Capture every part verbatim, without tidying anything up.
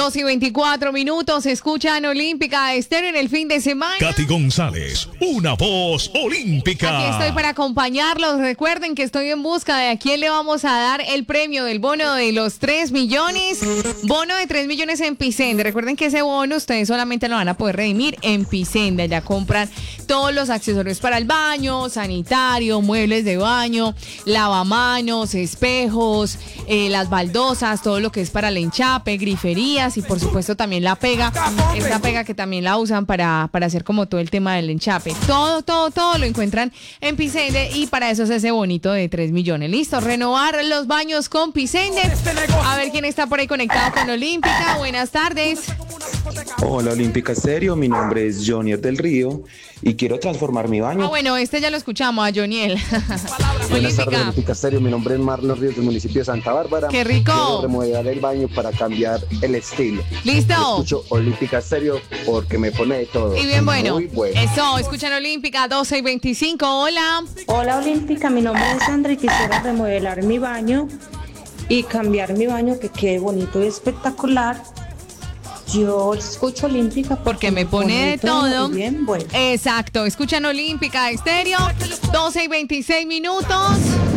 dos y veinticuatro minutos, escuchan Olímpica Estéreo en el fin de semana. Katy González, una voz olímpica. Aquí estoy para acompañarlos. Recuerden que estoy en busca de a quién le vamos a dar el premio del bono de los tres millones. Bono de tres millones en Pisende. Recuerden que ese bono ustedes solamente lo van a poder redimir en Pisende. Ya compran todos los accesorios para el baño, sanitario, muebles de baño, lavamanos, espejos, eh, las baldosas, todo lo que es para el enchape, griferías y por supuesto también la pega. Esta pega que también la usan para, para hacer como todo el tema del enchape. Todo, todo, todo lo encuentran en Pisende y para eso es ese bonito de tres millones. Listo, renovar los baños con Pisende. A ver quién está por ahí conectado con Olímpica. Buenas tardes. Hola Olímpica Estéreo, mi nombre es Jonier del Río y quiero transformar mi baño. Ah, bueno, este ya lo escuchamos a Joniel. Buenas tardes Olímpica Estéreo, mi nombre es Marlon Ríos del municipio de Santa Bárbara. ¡Qué rico! Quiero remodelar el baño para cambiar el estilo. ¡Listo! Yo escucho Olímpica Estéreo porque me pone de todo. Y bien bueno. Muy bueno. Eso, escuchan Olímpica doce y veinticinco, hola. Hola Olímpica, mi nombre es Sandra y quisiera remodelar mi baño y cambiar mi baño que quede bonito y espectacular. Yo escucho Olímpica porque, porque me pone de todo. Bien, bueno. Exacto, escuchan Olímpica Estéreo, doce y veintiséis minutos.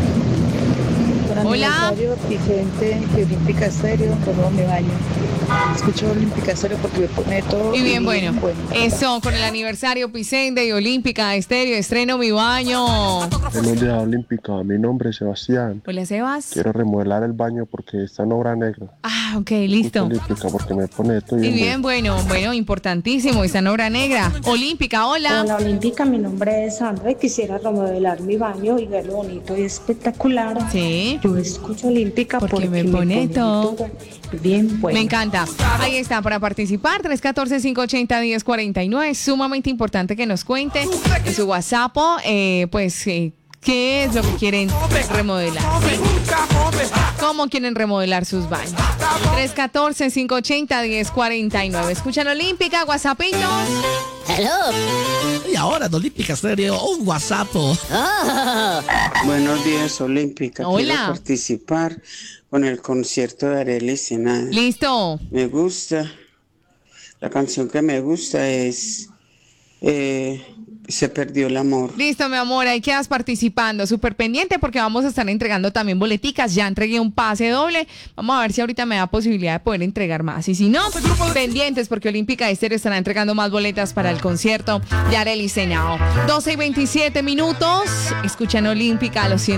Hola. Vicente, Olímpica Estéreo, todo mi baño. Escucho Olímpica Estéreo porque me pone de todo. Y bien, bueno. bueno. Eso, con el aniversario Pisende y Olímpica Estéreo, estreno mi baño. Buenos días, Olímpica. Mi nombre es Sebastián. Hola, Sebas. Quiero remodelar el baño porque está en obra negra. Ah, ok, listo. Olímpica porque me pone de todo. Y bien, bien bueno. bueno, bueno, importantísimo. Está en obra negra. Olímpica, hola. Hola, Olímpica. Mi nombre es Sandra y quisiera remodelar mi baño y verlo bonito y espectacular. Sí. Yo escucho Olímpica porque, porque me, pone me pone todo. todo. Bien bueno. Me encanta. Ahí está para participar. tres uno cuatro, cinco ocho cero, uno cero cuatro nueve. Es sumamente importante que nos cuenten en su WhatsApp, eh, pues, eh, qué es lo que quieren remodelar. ¿Cómo quieren remodelar sus baños? tres uno cuatro, cinco ocho cero, uno cero cuatro nueve. Escuchan Olímpica, WhatsAppitos. Hello. Y ahora en Olímpica Estéreo, un WhatsApp. Oh. Buenos días, Olímpica. Hola. Quiero participar con el concierto de Arely Senada. Listo. Me gusta. La canción que me gusta es eh, Se perdió el amor. Listo, mi amor, ahí quedas participando. Súper pendiente porque vamos a estar entregando también boleticas. Ya entregué un pase doble. Vamos a ver si ahorita me da posibilidad de poder entregar más. Y si no, pendientes porque Olímpica Estéreo estará entregando más boletas para el concierto de Arely Senada. doce y veintisiete minutos. Escuchan Olímpica a los cien.